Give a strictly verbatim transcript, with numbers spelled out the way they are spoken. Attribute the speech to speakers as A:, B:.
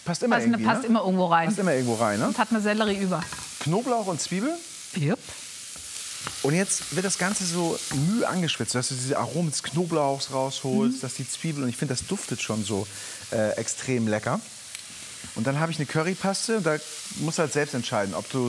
A: Passt immer
B: passt,
A: irgendwie,
B: passt
A: ne?
B: immer irgendwo rein.
A: Passt immer irgendwo rein, ne?
B: Und hat eine Sellerie über.
A: Knoblauch und Zwiebel.
B: Yep.
A: Und jetzt wird das Ganze so müh angeschwitzt, dass du diese Aromen des Knoblauchs rausholst,
B: Mhm.
A: dass die Zwiebel, und ich finde, das duftet schon so äh, extrem lecker. Und dann habe ich eine Currypaste, da musst du halt selbst entscheiden, ob du